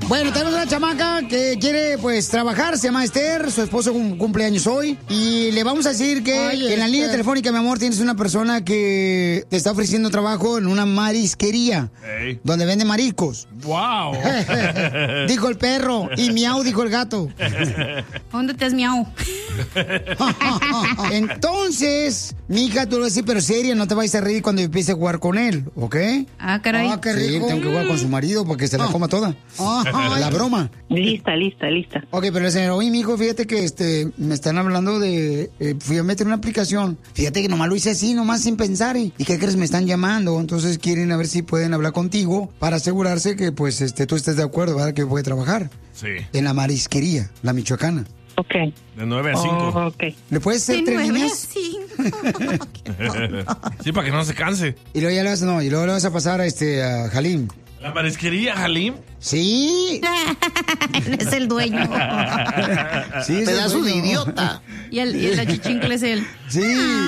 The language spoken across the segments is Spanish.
Bueno, tenemos una chamaca que quiere, pues, trabajar, se llama Esther, su esposo cumple años hoy, y le vamos a decir que en la línea telefónica, mi amor, tienes una persona que te está ofreciendo trabajo en una marisquería, donde vende mariscos. ¡Wow! Dijo el perro, y miau, dijo el gato. ¿Dónde te has miau? Entonces, mija, tú lo decís, pero seria, no te vayas a reír cuando empiece a jugar con él, ¿ok? Ah, caray. Ah, qué rico. Sí, tengo que jugar con su marido para que se la coma toda. La broma. Lista. Ok, pero señor, oye, mijo, fíjate que me están hablando de... fui a meter una aplicación. Fíjate que nomás lo hice así, nomás sin pensar. ¿Y qué crees? Me están llamando. Entonces quieren a ver si pueden hablar contigo para asegurarse que, pues, tú estés de acuerdo, ¿verdad? Que puede trabajar. Sí. En la marisquería, la michoacana. Ok. De 9 a 5. Ok. ¿Le puedes hacer 3 líneas? Sí, para que no se canse. Y luego ya le vas a pasar a Halim. ¿La marisquería, Halim? Sí. Es el dueño. Sí, es pedazo el de dueño. idiota. Y el achichincle es él. Sí.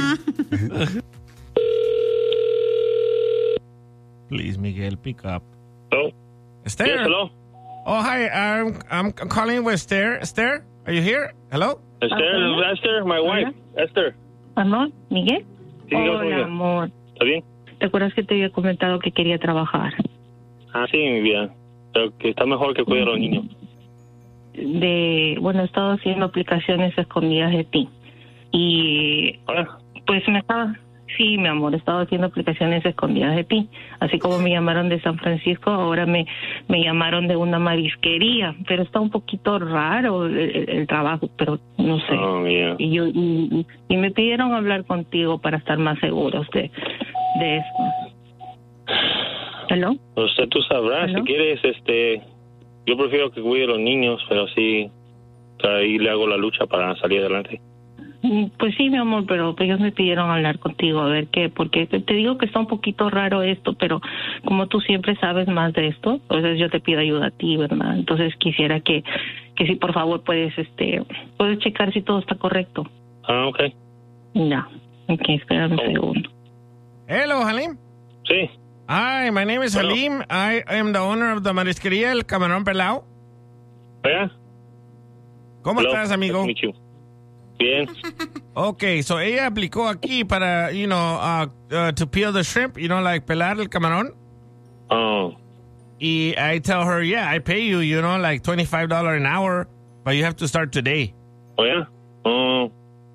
Please, Miguel, pick up. Hello? Esther? Yes, hello? Oh, hi. I'm calling with Esther. Esther, are you here? Hello? Esther, my wife. Esther. Amor, ¿Miguel? Sí, Hola, amor. ¿Está bien? ¿Te acuerdas que te había comentado que quería trabajar? Ah, sí, mi vida. Pero que está mejor que cuidar a los niños. Bueno, he estado haciendo aplicaciones escondidas de ti. Y pues sí, mi amor, he estado haciendo aplicaciones escondidas de ti. Así como me llamaron de San Francisco, ahora me llamaron de una marisquería. Pero está un poquito raro el trabajo, pero no sé. Oh, yeah. Y me pidieron hablar contigo para estar más seguros de esto. ¿Hello? Usted tú sabrás, si quieres, yo prefiero que cuide a los niños, pero sí, ahí le hago la lucha para salir adelante. Pues sí, mi amor, pero ellos me pidieron hablar contigo, a ver qué, porque te digo que está un poquito raro esto, pero como tú siempre sabes más de esto, entonces yo te pido ayuda a ti, ¿verdad? Entonces quisiera que si por favor puedes checar si todo está correcto. Ah, ok. Ya, ok, espérame un segundo. Hello, Halim. Sí. Hi, my name is Halim. I am the owner of the marisquería El Camarón Pelao. ¿Yeah? ¿Cómo estás, amigo? Nice to meet you. Bien. Okay, so ella aplicó aquí para, to peel the shrimp, like pelar el camarón. Oh. Y I tell her, yeah, I pay you, like $25 an hour, but you have to start today. Oh, yeah? Oh,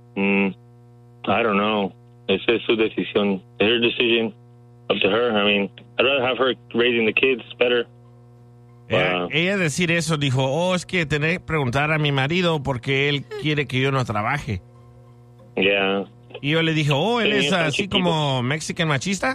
I don't know. Esa es su decisión. It's her decision. Up to her. I mean, I'd rather have her raising the kids better. Ella decir eso, dijo, es que tenés que preguntar a mi marido porque él quiere que yo no trabaje. Yeah. Y yo le dije, él Sí, es así como Mexican machista.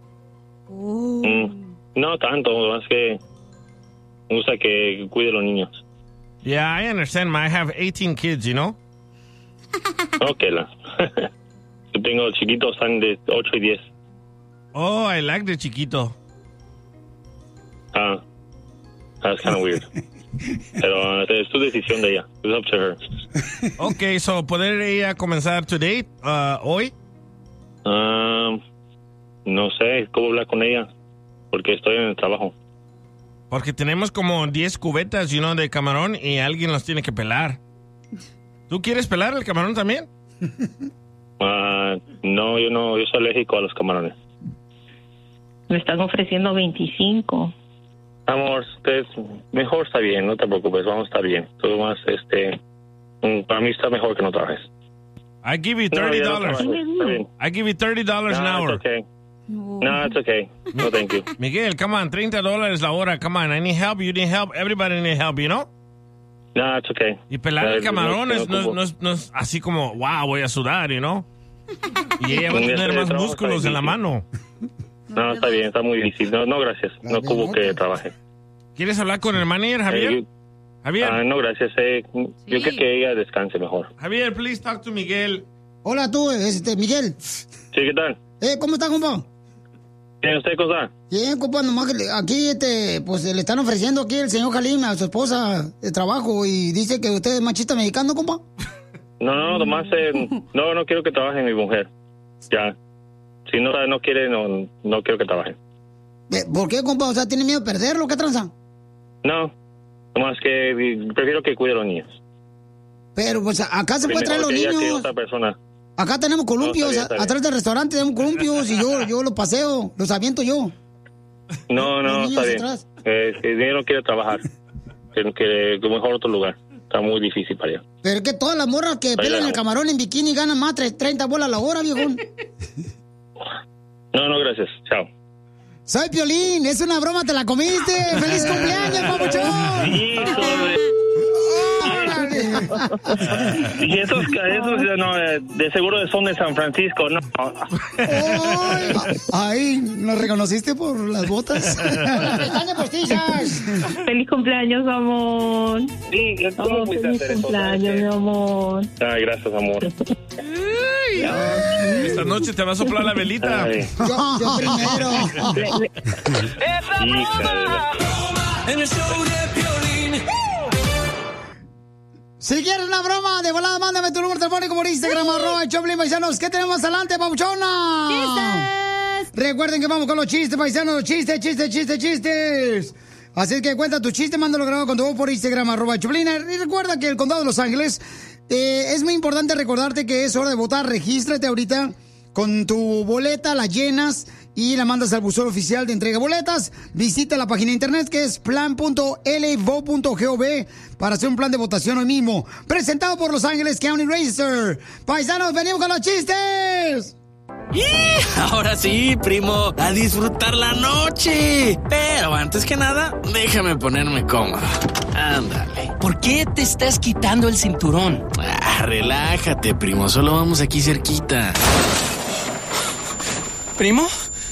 No tanto, más que me gusta que cuide a los niños. Yeah, I understand. I have 18 kids, Ok, yo tengo chiquitos, están de 8 y 10. Oh, I like the chiquito. That's kind of weird. Pero es tu decisión de ella. It's up to her. Okay, so ¿poder ella comenzar today, hoy? No sé cómo hablar con ella, porque estoy en el trabajo. Porque tenemos como 10 cubetas, de camarón y alguien los tiene que pelar. ¿Tú quieres pelar el camarón también? No, yo soy alérgico a los camarones. Me están ofreciendo 25. Amor, mejor está bien, no te preocupes, vamos a estar bien. Todo más, para mí está mejor que no trabajes. I give you $30. I give you $30 an hour. It's okay. No, it's okay. No, thank you. Miguel, come on, $30 la hora, come on. I need help, you need help, everybody need help, No, it's okay. Y pelar el camarón no es así como, wow, voy a sudar, Y ella va a tener más músculos en la mano. No, está bien, está muy difícil. No, gracias. No ocupo que trabaje. ¿Quieres hablar con el manager, Javier? Javier. No, gracias. Yo creo que ella descanse mejor. Javier, please talk to Miguel. Hola, tú, Miguel. Sí, ¿qué tal? ¿Cómo está, compa? Bien, ¿usted cómo está? Bien, compa, nomás que aquí, pues le están ofreciendo aquí el señor Halim a su esposa de trabajo y dice que usted es machista mexicano, compa. No, nomás, no quiero que trabaje mi mujer. Ya. Si no quiere, no quiero que trabaje. ¿Por qué, compa? O sea, ¿tiene miedo de perderlo? ¿Qué tranza? No, Nomás que prefiero que cuide a los niños. Pero pues acá se puede traer los Que niños. otra persona. Acá tenemos columpios, está bien. atrás del restaurante tenemos columpios y yo los paseo, los aviento yo. No, Los está niños bien. atrás. Yo no quiero trabajar. Que mejor otro lugar. Está muy difícil para allá. Pero es que todas las morras que pelan el camarón en bikini ganan más 30 bolas a la hora, viejón. No, gracias. Chao. Soy Piolín, es una broma, te la comiste. ¡Feliz cumpleaños, papuchón! Hijo y esos no, de seguro son de San Francisco, ¿no? Ay, ¿nos reconociste por las botas? ¡Por las pestañas postizas! Feliz cumpleaños, amor. Sí, ¿cómo fuiste a Feliz hacer eso? cumpleaños, mi amor. Ay, gracias, amor. Esta noche te va a soplar la velita. Ay. Yo primero. En el show de Piolín. Si quieres una broma, de volada, mándame tu número telefónico por Instagram, @Choplin Paisanos. ¿Qué tenemos adelante, papuchona? ¡Chistes! Recuerden que vamos con los chistes, paisanos. Chistes. Así que cuenta tu chiste, mándalo grabado con tu voz por Instagram, @Choplin. Y recuerda que el Condado de Los Ángeles, es muy importante recordarte que es hora de votar. Regístrate ahorita con tu boleta, la llenas y la mandas al buzón oficial de entrega de boletas. Visita la página de internet que es plan.lvote.gov para hacer un plan de votación hoy mismo. Presentado por Los Ángeles County Register. Paisanos, venimos con los chistes. Ahora sí, primo, a disfrutar la noche. Pero antes que nada, déjame ponerme cómodo. Ándale. ¿Por qué te estás quitando el cinturón? Relájate, primo, solo vamos aquí cerquita. ¿Primo?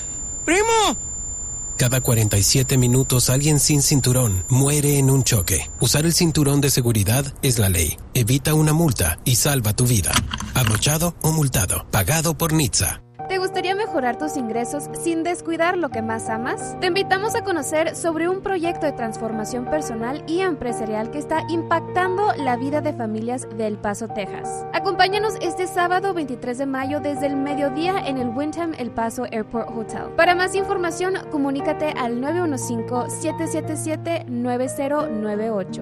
Cada 47 minutos alguien sin cinturón muere en un choque. Usar el cinturón de seguridad es la ley. Evita una multa y salva tu vida. Abrochado o multado. Pagado por NHTSA. ¿Te gustaría mejorar tus ingresos sin descuidar lo que más amas? Te invitamos a conocer sobre un proyecto de transformación personal y empresarial que está impactando la vida de familias de El Paso, Texas. Acompáñanos este sábado 23 de mayo desde el mediodía en el Wyndham El Paso Airport Hotel. Para más información, comunícate al 915-777-9098.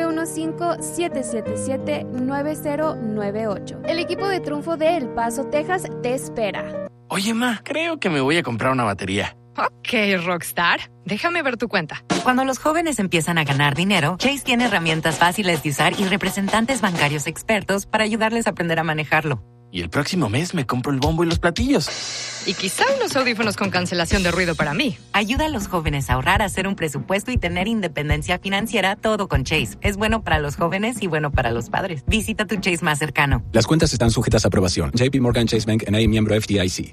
915-777-9098. El equipo de triunfo de El Paso, Texas te espera. Oye, ma, creo que me voy a comprar una batería. Ok, Rockstar. Déjame ver tu cuenta. Cuando los jóvenes empiezan a ganar dinero, Chase tiene herramientas fáciles de usar y representantes bancarios expertos para ayudarles a aprender a manejarlo. Y el próximo mes me compro el bombo y los platillos. Y quizá unos audífonos con cancelación de ruido para mí. Ayuda a los jóvenes a ahorrar, a hacer un presupuesto y tener independencia financiera, todo con Chase. Es bueno para los jóvenes y bueno para los padres. Visita tu Chase más cercano. Las cuentas están sujetas a aprobación. JP Morgan Chase Bank N.A. miembro FDIC.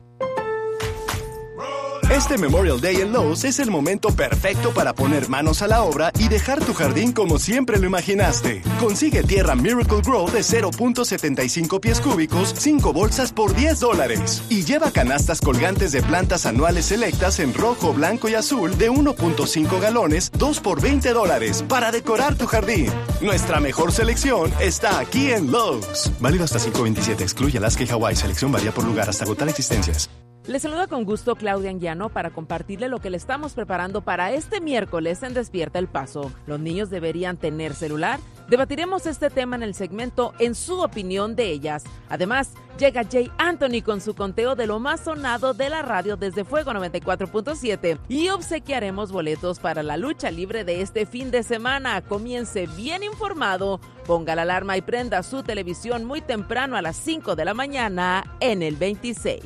Este Memorial Day en Lowe's es el momento perfecto para poner manos a la obra y dejar tu jardín como siempre lo imaginaste. Consigue tierra Miracle Grow de 0.75 pies cúbicos, 5 bolsas por $10. Y lleva canastas colgantes de plantas anuales selectas en rojo, blanco y azul de 1.5 galones, 2 por $20 para decorar tu jardín. Nuestra mejor selección está aquí en Lowe's. Válido hasta 5/27. Excluye Alaska y Hawái. Selección varía por lugar hasta agotar existencias. Les saluda con gusto Claudia Anguiano para compartirle lo que le estamos preparando para este miércoles en Despierta El Paso. ¿Los niños deberían tener celular? Debatiremos este tema en el segmento En su opinión de ellas. Además, llega Jay Anthony con su conteo de lo más sonado de la radio desde Fuego 94.7 y obsequiaremos boletos para la lucha libre de este fin de semana. Comience bien informado, ponga la alarma y prenda su televisión muy temprano a las 5 de la mañana en el 26.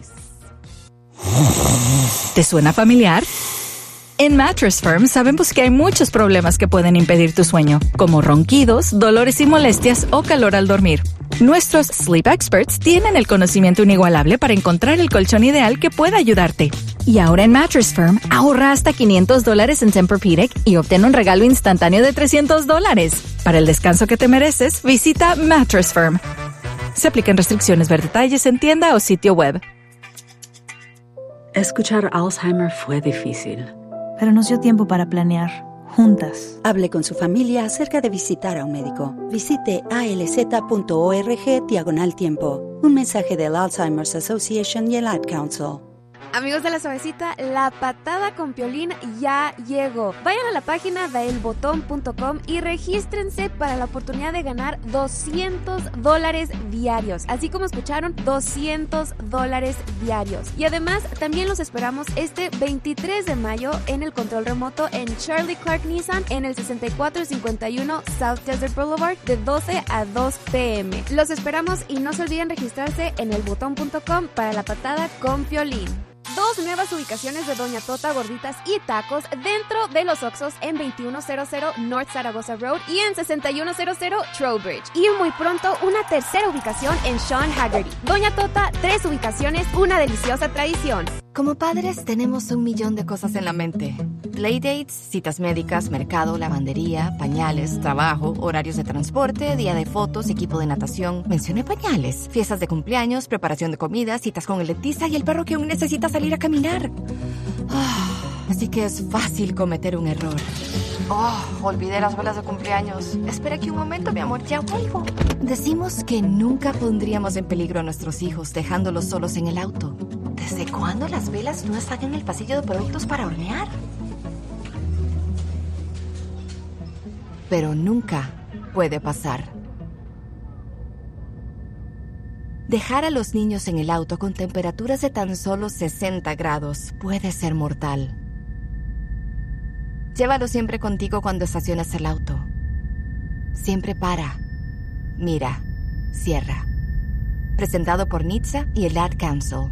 ¿Te suena familiar? En Mattress Firm sabemos que hay muchos problemas que pueden impedir tu sueño, como ronquidos, dolores y molestias o calor al dormir. Nuestros Sleep Experts tienen el conocimiento inigualable para encontrar el colchón ideal que pueda ayudarte. Y ahora en Mattress Firm, ahorra hasta $500 en Tempur-Pedic y obtén un regalo instantáneo de $300. Para el descanso que te mereces, visita Mattress Firm. Se aplican restricciones, ver detalles en tienda o sitio web. Escuchar Alzheimer fue difícil, pero nos dio tiempo para planear, juntas. Hable con su familia acerca de visitar a un médico. Visite alz.org/tiempo. Un mensaje del Alzheimer's Association y el Ad Council. Amigos de La Suavecita, la patada con Piolín ya llegó. Vayan a la página daelbotón.com y regístrense para la oportunidad de ganar $200 diarios. Así como escucharon, $200 diarios. Y además, también los esperamos este 23 de mayo en el control remoto en Charlie Clark Nissan en el 6451 South Desert Boulevard de 12 a 2 p.m. Los esperamos y no se olviden registrarse en elbotón.com para la patada con Piolín. 2 nuevas ubicaciones de Doña Tota Gorditas y Tacos dentro de los Oxxos en 2100 North Zaragoza Road y en 6100 Trowbridge. Y muy pronto una tercera ubicación en Sean Haggerty. Doña Tota, 3 ubicaciones, una deliciosa tradición. Como padres tenemos 1,000,000 de cosas en la mente. Playdates, citas médicas, mercado, lavandería, pañales, trabajo, horarios de transporte, día de fotos, equipo de natación. Mencioné pañales. Fiestas de cumpleaños, preparación de comida, citas con el dentista y el perro que aún necesita salir a caminar. Así que es fácil cometer un error. Olvidé las velas de cumpleaños. Espera aquí un momento, mi amor, ya vuelvo. Decimos que nunca pondríamos en peligro a nuestros hijos dejándolos solos en el auto. ¿Desde cuándo las velas no están en el pasillo de productos para hornear? Pero nunca puede pasar. Dejar a los niños en el auto con temperaturas de tan solo 60 grados puede ser mortal. Llévalo siempre contigo cuando estaciones el auto. Siempre para, mira, cierra. Presentado por NHTSA y el Ad Council.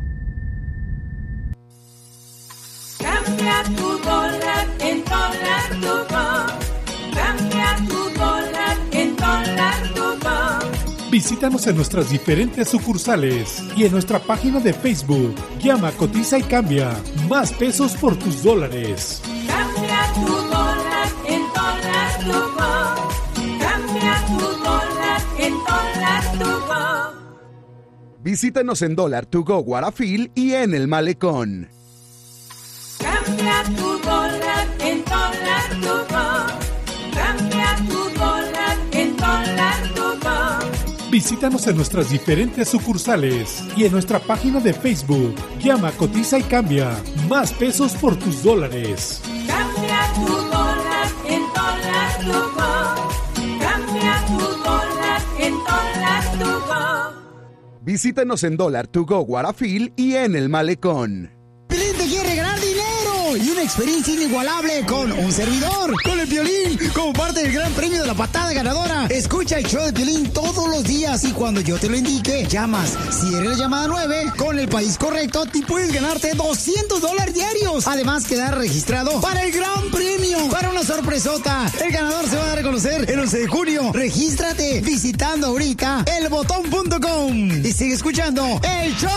Cambia tu dólar en Dólar To Go. Cambia tu dólar en Dólar To Go. Visítanos en nuestras diferentes sucursales y en nuestra página de Facebook. Llama, cotiza y cambia. Más pesos por tus dólares. Cambia tu dólar en Dólar To Go. Cambia tu dólar en Dólar To Go. Visítanos en Dólar To Go Guarafil y en El Malecón. Cambia tu dólar en Dólar To Go. Cambia tu dólar en Dólar To Go. Visítanos en nuestras diferentes sucursales y en nuestra página de Facebook. Llama, cotiza y cambia. Más pesos por tus dólares. Cambia tu dólar en Dólar To Go. Cambia tu dólar en Dólar To Go. Visítanos en Dólar To Go Guarafil y en El Malecón. Piolín te quiere ganar dinero y una experiencia inigualable con un servidor, con el Piolín, como parte del gran premio de la patada ganadora. Escucha el show de Piolín todos los días y cuando yo te lo indique, llamas. Si eres la llamada 9, con el país correcto, te puedes ganarte $200 diarios. Además, quedar registrado para el gran premio, para una sorpresota. El ganador se va a dar a conocer el 11 de junio. Regístrate visitando ahorita elbotón.com y sigue escuchando el show